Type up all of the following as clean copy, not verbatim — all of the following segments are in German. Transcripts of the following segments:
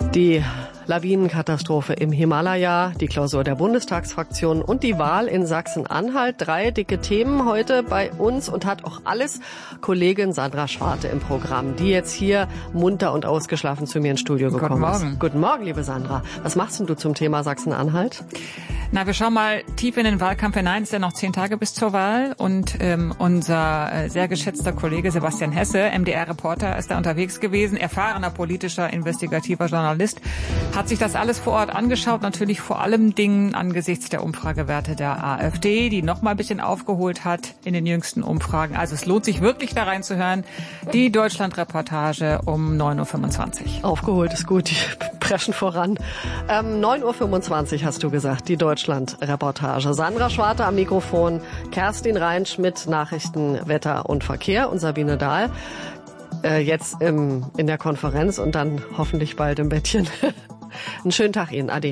Die Lawinenkatastrophe im Himalaya, die Klausur der Bundestagsfraktion und die Wahl in Sachsen-Anhalt. 3 dicke Themen heute bei uns und hat auch alles Kollegin Sandra Schwarte im Programm, die jetzt hier munter und ausgeschlafen zu mir ins Studio gekommen ist. Guten Morgen. Guten Morgen, liebe Sandra. Was machst denn du zum Thema Sachsen-Anhalt? Na, wir schauen mal tief in den Wahlkampf hinein. Es ist ja noch 10 Tage bis zur Wahl und unser sehr geschätzter Kollege Sebastian Hesse, MDR-Reporter, ist da unterwegs gewesen, erfahrener politischer, investigativer Journalist, hat sich das alles vor Ort angeschaut, natürlich vor allem Dingen angesichts der Umfragewerte der AfD, die noch mal ein bisschen aufgeholt hat in den jüngsten Umfragen. Also es lohnt sich wirklich da reinzuhören. Die Deutschland-Reportage um 9.25 Uhr. Aufgeholt ist gut, die preschen voran. 9.25 Uhr hast du gesagt, die Deutschland-Reportage. Sandra Schwarte am Mikrofon, Kerstin Reinsch mit Nachrichten, Wetter und Verkehr und Sabine Dahl jetzt in der Konferenz und dann hoffentlich bald im Bettchen. Einen schönen Tag Ihnen, Adi.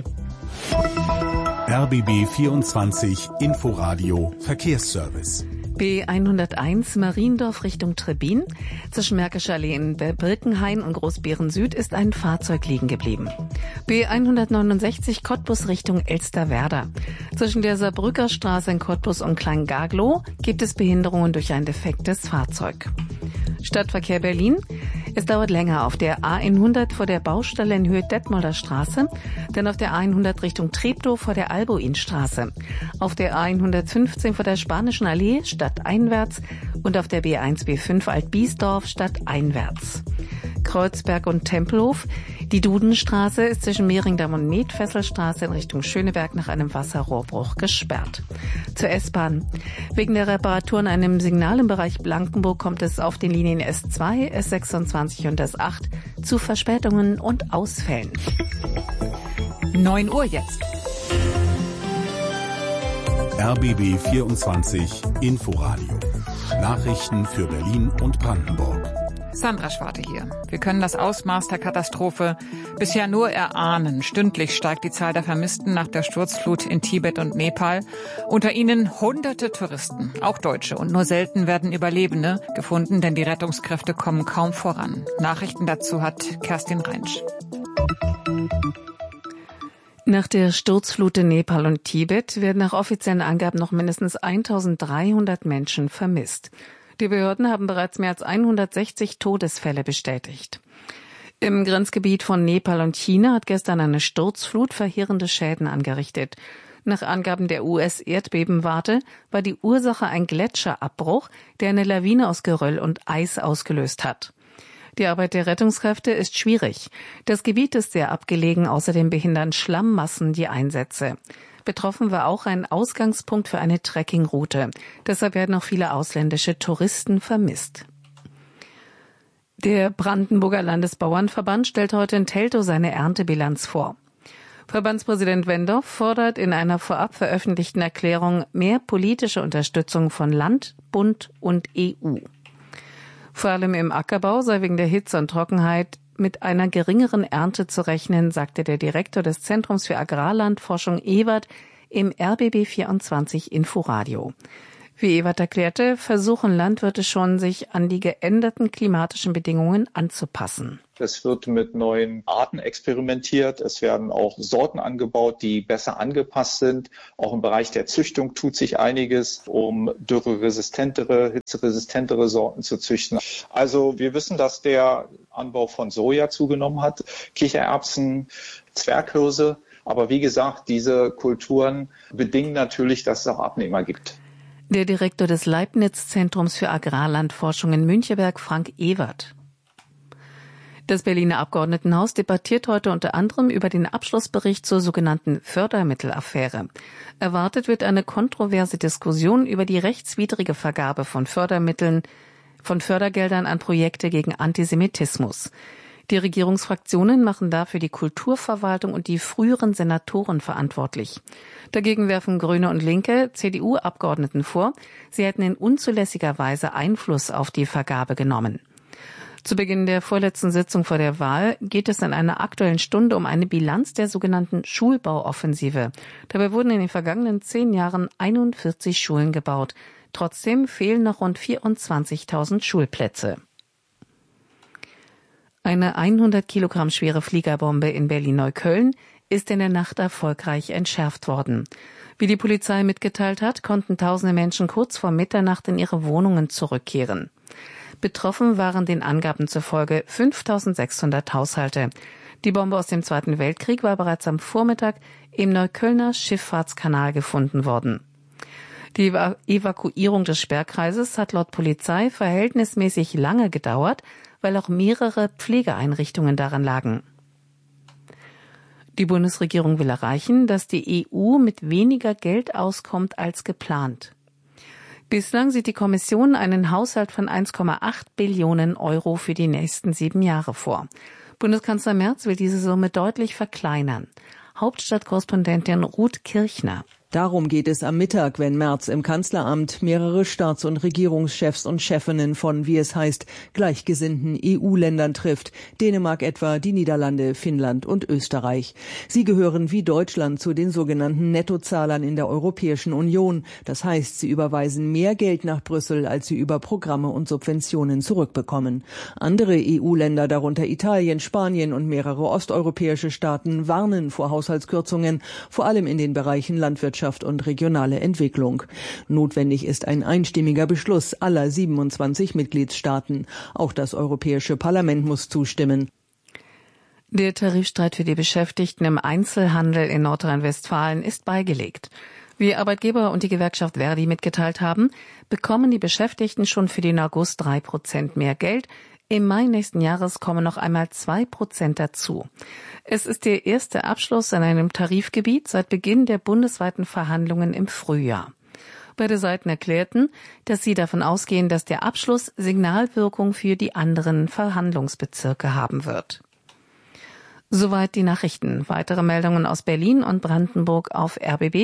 RBB 24 Inforadio Verkehrsservice. B101 Mariendorf Richtung Trebbin. Zwischen Märkischer Allee in Birkenhain und Großbeeren Süd ist ein Fahrzeug liegen geblieben. B169 Cottbus Richtung Elsterwerda. Zwischen der Saarbrücker Straße in Cottbus und Kleingaglow gibt es Behinderungen durch ein defektes Fahrzeug. Stadtverkehr Berlin. Es dauert länger auf der A100 vor der Baustelle in Höhe Detmolder Straße, dann auf der A100 Richtung Treptow vor der Albuinstraße, auf der A115 vor der Spanischen Allee stadteinwärts und auf der B1B5 Altbiesdorf stadteinwärts. Kreuzberg und Tempelhof. Die Dudenstraße ist zwischen Mehringdamm und Metfesselstraße in Richtung Schöneberg nach einem Wasserrohrbruch gesperrt. Zur S-Bahn. Wegen der Reparatur an einem Signal im Bereich Blankenburg kommt es auf den Linien S2, S26 und S8 zu Verspätungen und Ausfällen. 9 Uhr jetzt. RBB 24 Inforadio. Nachrichten für Berlin und Brandenburg. Sandra Schwarte hier. Wir können das Ausmaß der Katastrophe bisher nur erahnen. Stündlich steigt die Zahl der Vermissten nach der Sturzflut in Tibet und Nepal. Unter ihnen Hunderte Touristen, auch Deutsche. Und nur selten werden Überlebende gefunden, denn die Rettungskräfte kommen kaum voran. Nachrichten dazu hat Kerstin Reinsch. Nach der Sturzflut in Nepal und Tibet werden nach offiziellen Angaben noch mindestens 1300 Menschen vermisst. Die Behörden haben bereits mehr als 160 Todesfälle bestätigt. Im Grenzgebiet von Nepal und China hat gestern eine Sturzflut verheerende Schäden angerichtet. Nach Angaben der US-Erdbebenwarte war die Ursache ein Gletscherabbruch, der eine Lawine aus Geröll und Eis ausgelöst hat. Die Arbeit der Rettungskräfte ist schwierig. Das Gebiet ist sehr abgelegen, außerdem behindern Schlammmassen die Einsätze. Betroffen war auch ein Ausgangspunkt für eine Trekkingroute. Deshalb werden auch viele ausländische Touristen vermisst. Der Brandenburger Landesbauernverband stellt heute in Teltow seine Erntebilanz vor. Verbandspräsident Wendorf fordert in einer vorab veröffentlichten Erklärung mehr politische Unterstützung von Land, Bund und EU. Vor allem im Ackerbau sei wegen der Hitze und Trockenheit mit einer geringeren Ernte zu rechnen, sagte der Direktor des Zentrums für Agrarlandforschung Ewert im RBB 24 Inforadio. Wie Ewert erklärte, versuchen Landwirte schon, sich an die geänderten klimatischen Bedingungen anzupassen. Es wird mit neuen Arten experimentiert. Es werden auch Sorten angebaut, die besser angepasst sind. Auch im Bereich der Züchtung tut sich einiges, um dürreresistentere, hitzeresistentere Sorten zu züchten. Also wir wissen, dass der Anbau von Soja zugenommen hat, Kichererbsen, Zwerghirse. Aber wie gesagt, diese Kulturen bedingen natürlich, dass es auch Abnehmer gibt. Der Direktor des Leibniz-Zentrums für Agrarlandforschung in Müncheberg, Frank Ewert. Das Berliner Abgeordnetenhaus debattiert heute unter anderem über den Abschlussbericht zur sogenannten Fördermittelaffäre. Erwartet wird eine kontroverse Diskussion über die rechtswidrige Vergabe von Fördergeldern an Projekte gegen Antisemitismus. Die Regierungsfraktionen machen dafür die Kulturverwaltung und die früheren Senatoren verantwortlich. Dagegen werfen Grüne und Linke CDU-Abgeordneten vor, sie hätten in unzulässiger Weise Einfluss auf die Vergabe genommen. Zu Beginn der vorletzten Sitzung vor der Wahl geht es in einer Aktuellen Stunde um eine Bilanz der sogenannten Schulbauoffensive. Dabei wurden in den vergangenen 10 Jahren 41 Schulen gebaut. Trotzdem fehlen noch rund 24.000 Schulplätze. Eine 100 Kilogramm schwere Fliegerbombe in Berlin-Neukölln ist in der Nacht erfolgreich entschärft worden. Wie die Polizei mitgeteilt hat, konnten tausende Menschen kurz vor Mitternacht in ihre Wohnungen zurückkehren. Betroffen waren den Angaben zufolge 5.600 Haushalte. Die Bombe aus dem Zweiten Weltkrieg war bereits am Vormittag im Neuköllner Schifffahrtskanal gefunden worden. Die Evakuierung des Sperrkreises hat laut Polizei verhältnismäßig lange gedauert, weil auch mehrere Pflegeeinrichtungen daran lagen. Die Bundesregierung will erreichen, dass die EU mit weniger Geld auskommt als geplant. Bislang sieht die Kommission einen Haushalt von 1,8 Billionen Euro für die nächsten 7 Jahre vor. Bundeskanzler Merz will diese Summe deutlich verkleinern. Hauptstadtkorrespondentin Ruth Kirchner. Darum geht es am Mittag, wenn Merz im Kanzleramt mehrere Staats- und Regierungschefs und Chefinnen von, wie es heißt, gleichgesinnten EU-Ländern trifft. Dänemark etwa, die Niederlande, Finnland und Österreich. Sie gehören wie Deutschland zu den sogenannten Nettozahlern in der Europäischen Union. Das heißt, sie überweisen mehr Geld nach Brüssel, als sie über Programme und Subventionen zurückbekommen. Andere EU-Länder, darunter Italien, Spanien und mehrere osteuropäische Staaten, warnen vor Haushaltskürzungen, vor allem in den Bereichen Landwirtschaft und regionale Entwicklung. Notwendig ist ein einstimmiger Beschluss aller 27 Mitgliedstaaten. Auch das Europäische Parlament muss zustimmen. Der Tarifstreit für die Beschäftigten im Einzelhandel in Nordrhein-Westfalen ist beigelegt. Wie Arbeitgeber und die Gewerkschaft Verdi mitgeteilt haben, bekommen die Beschäftigten schon für den August 3% mehr Geld. Im Mai nächsten Jahres kommen noch einmal 2% dazu. Es ist der erste Abschluss an einem Tarifgebiet seit Beginn der bundesweiten Verhandlungen im Frühjahr. Beide Seiten erklärten, dass sie davon ausgehen, dass der Abschluss Signalwirkung für die anderen Verhandlungsbezirke haben wird. Soweit die Nachrichten. Weitere Meldungen aus Berlin und Brandenburg auf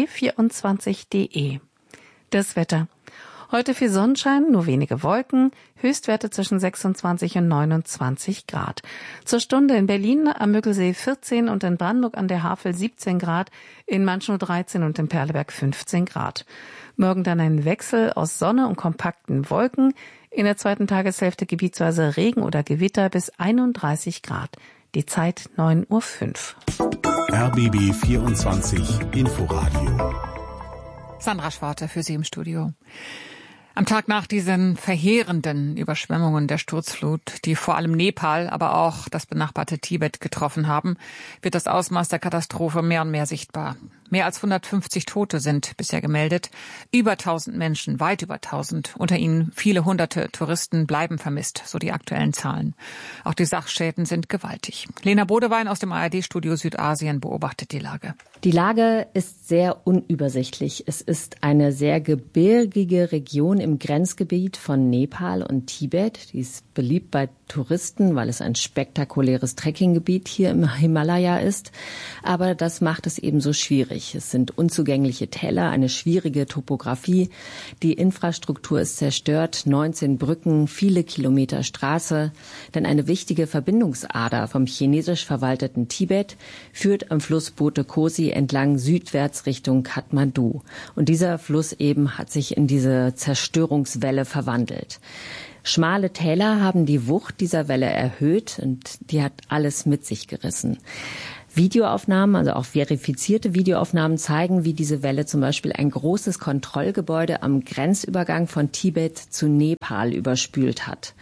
rbb24.de. Das Wetter. Heute viel Sonnenschein, nur wenige Wolken, Höchstwerte zwischen 26 und 29 Grad. Zur Stunde in Berlin am Müggelsee 14 und in Brandenburg an der Havel 17 Grad, in Manschnow 13 und in Perleberg 15 Grad. Morgen dann ein Wechsel aus Sonne und kompakten Wolken, in der zweiten Tageshälfte gebietsweise Regen oder Gewitter bis 31 Grad. Die Zeit 9:05 Uhr. RBB 24 Inforadio. Sandra Schwarte für Sie im Studio. Am Tag nach diesen verheerenden Überschwemmungen der Sturzflut, die vor allem Nepal, aber auch das benachbarte Tibet getroffen haben, wird das Ausmaß der Katastrophe mehr und mehr sichtbar. Mehr als 150 Tote sind bisher gemeldet. Über 1000 Menschen, weit über 1000, unter ihnen viele hunderte Touristen bleiben vermisst, so die aktuellen Zahlen. Auch die Sachschäden sind gewaltig. Lena Bodewein aus dem ARD-Studio Südasien beobachtet die Lage. Die Lage ist sehr unübersichtlich. Es ist eine sehr gebirgige Region im Grenzgebiet von Nepal und Tibet. Die ist beliebt bei Touristen, weil es ein spektakuläres Trekkinggebiet hier im Himalaya ist. Aber das macht es eben so schwierig. Es sind unzugängliche Täler, eine schwierige Topografie. Die Infrastruktur ist zerstört, 19 Brücken, viele Kilometer Straße. Denn eine wichtige Verbindungsader vom chinesisch verwalteten Tibet führt am Fluss Bote Kosi entlang südwärts Richtung Kathmandu. Und dieser Fluss eben hat sich in diese Zerstörungswelle verwandelt. Schmale Täler haben die Wucht dieser Welle erhöht und die hat alles mit sich gerissen. Videoaufnahmen, also auch verifizierte Videoaufnahmen zeigen, wie diese Welle zum Beispiel ein großes Kontrollgebäude am Grenzübergang von Tibet zu Nepal überspült hat.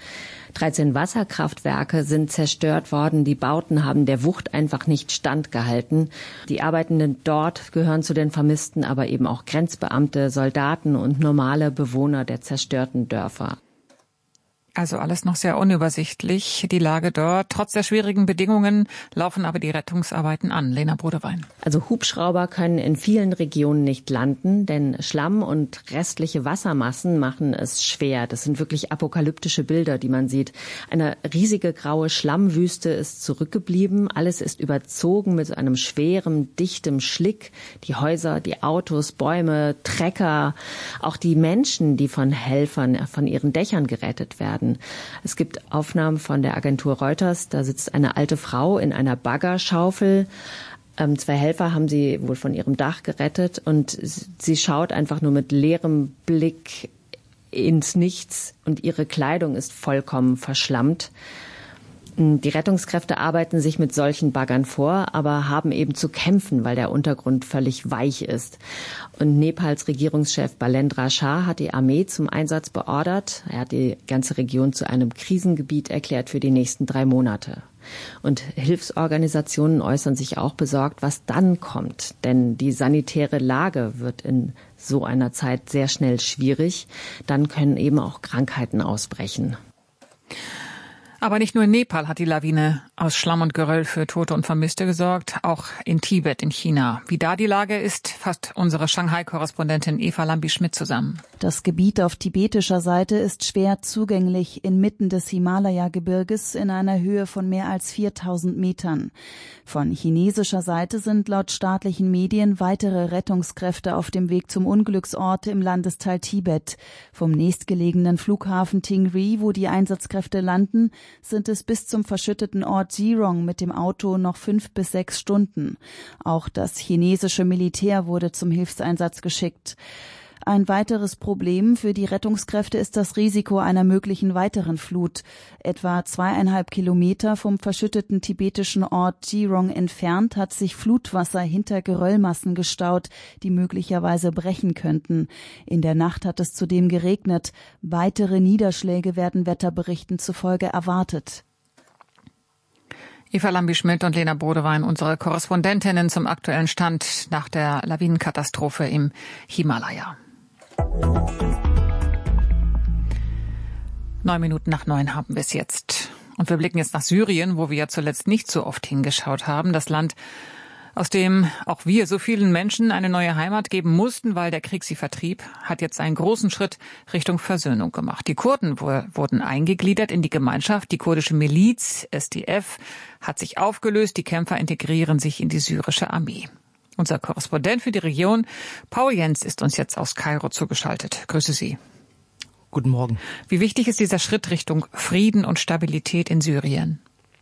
13 Wasserkraftwerke sind zerstört worden. Die Bauten haben der Wucht einfach nicht standgehalten. Die Arbeitenden dort gehören zu den Vermissten, aber eben auch Grenzbeamte, Soldaten und normale Bewohner der zerstörten Dörfer. Also alles noch sehr unübersichtlich, die Lage dort. Trotz der schwierigen Bedingungen laufen aber die Rettungsarbeiten an. Lena Bodewein. Also Hubschrauber können in vielen Regionen nicht landen, denn Schlamm und restliche Wassermassen machen es schwer. Das sind wirklich apokalyptische Bilder, die man sieht. Eine riesige graue Schlammwüste ist zurückgeblieben. Alles ist überzogen mit einem schweren, dichtem Schlick. Die Häuser, die Autos, Bäume, Trecker, auch die Menschen, die von Helfern von ihren Dächern gerettet werden. Es gibt Aufnahmen von der Agentur Reuters, da sitzt eine alte Frau in einer Baggerschaufel. 2 Helfer haben sie wohl von ihrem Dach gerettet und sie schaut einfach nur mit leerem Blick ins Nichts und ihre Kleidung ist vollkommen verschlammt. Die Rettungskräfte arbeiten sich mit solchen Baggern vor, aber haben eben zu kämpfen, weil der Untergrund völlig weich ist. Und Nepals Regierungschef Balendra Shah hat die Armee zum Einsatz beordert. Er hat die ganze Region zu einem Krisengebiet erklärt für die nächsten 3 Monate. Und Hilfsorganisationen äußern sich auch besorgt, was dann kommt. Denn die sanitäre Lage wird in so einer Zeit sehr schnell schwierig. Dann können eben auch Krankheiten ausbrechen. Aber nicht nur in Nepal hat die Lawine aus Schlamm und Geröll für Tote und Vermisste gesorgt, auch in Tibet in China. Wie da die Lage ist, fasst unsere Shanghai-Korrespondentin Eva Lambi-Schmidt zusammen. Das Gebiet auf tibetischer Seite ist schwer zugänglich inmitten des Himalaya-Gebirges in einer Höhe von mehr als 4000 Metern. Von chinesischer Seite sind laut staatlichen Medien weitere Rettungskräfte auf dem Weg zum Unglücksort im Landesteil Tibet. Vom nächstgelegenen Flughafen Tingri, wo die Einsatzkräfte landen, sind es bis zum verschütteten Ort Zirong mit dem Auto noch 5 bis 6 Stunden. Auch das chinesische Militär wurde zum Hilfseinsatz geschickt. Ein weiteres Problem für die Rettungskräfte ist das Risiko einer möglichen weiteren Flut. Etwa 2,5 Kilometer vom verschütteten tibetischen Ort Zirong entfernt hat sich Flutwasser hinter Geröllmassen gestaut, die möglicherweise brechen könnten. In der Nacht hat es zudem geregnet. Weitere Niederschläge werden Wetterberichten zufolge erwartet. Eva Lambi-Schmidt und Lena Bodewein, unsere Korrespondentinnen zum aktuellen Stand nach der Lawinenkatastrophe im Himalaya. 9:09 haben wir es jetzt. Und wir blicken jetzt nach Syrien, wo wir ja zuletzt nicht so oft hingeschaut haben. Das Land, aus dem auch wir so vielen Menschen eine neue Heimat geben mussten, weil der Krieg sie vertrieb, hat jetzt einen großen Schritt Richtung Versöhnung gemacht. Die Kurden wurden eingegliedert in die Gemeinschaft. Die kurdische Miliz, SDF, hat sich aufgelöst. Die Kämpfer integrieren sich in die syrische Armee. Unser Korrespondent für die Region, Paul Jens, ist uns jetzt aus Kairo zugeschaltet. Grüße Sie. Guten Morgen. Wie wichtig ist dieser Schritt Richtung Frieden und Stabilität in Syrien?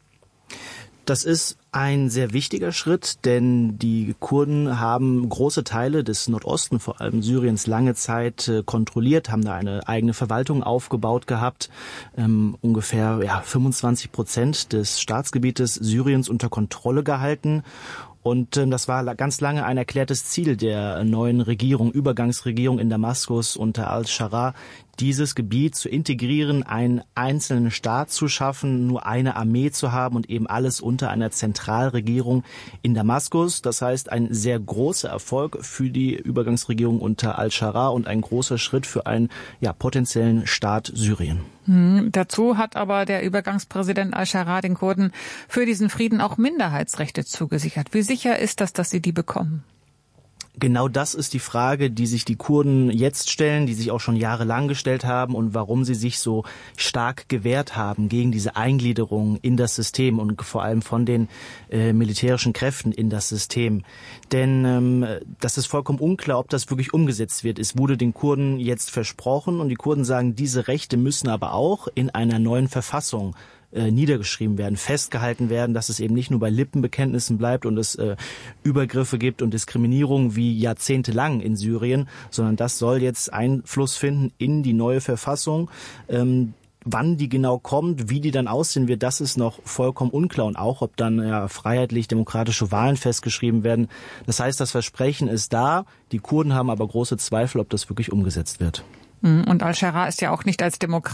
Das ist ein sehr wichtiger Schritt, denn die Kurden haben große Teile des Nordosten, vor allem Syriens, lange Zeit kontrolliert, haben da eine eigene Verwaltung aufgebaut gehabt, ungefähr 25% des Staatsgebietes Syriens unter Kontrolle gehalten. Und das war ganz lange ein erklärtes Ziel der neuen Regierung, Übergangsregierung in Damaskus unter al-Shara, dieses Gebiet zu integrieren, einen einzelnen Staat zu schaffen, nur eine Armee zu haben und eben alles unter einer Zentralregierung in Damaskus. Das heißt, ein sehr großer Erfolg für die Übergangsregierung unter al-Shara und ein großer Schritt für einen potenziellen Staat Syrien. Dazu hat aber der Übergangspräsident al-Shara den Kurden für diesen Frieden auch Minderheitsrechte zugesichert. Wie sicher ist das, dass sie die bekommen? Genau das ist die Frage, die sich die Kurden jetzt stellen, die sich auch schon jahrelang gestellt haben und warum sie sich so stark gewehrt haben gegen diese Eingliederung in das System und vor allem von den militärischen Kräften in das System. Denn das ist vollkommen unklar, ob das wirklich umgesetzt wird. Es wurde den Kurden jetzt versprochen und die Kurden sagen, diese Rechte müssen aber auch in einer neuen Verfassung niedergeschrieben werden, festgehalten werden, dass es eben nicht nur bei Lippenbekenntnissen bleibt und es Übergriffe gibt und Diskriminierung wie jahrzehntelang in Syrien, sondern das soll jetzt Einfluss finden in die neue Verfassung. Wann die genau kommt, wie die dann aussehen wird, das ist noch vollkommen unklar und auch, ob dann freiheitlich-demokratische Wahlen festgeschrieben werden. Das heißt, das Versprechen ist da, die Kurden haben aber große Zweifel, ob das wirklich umgesetzt wird. Und al-Shara ist ja auch nicht als Demokrat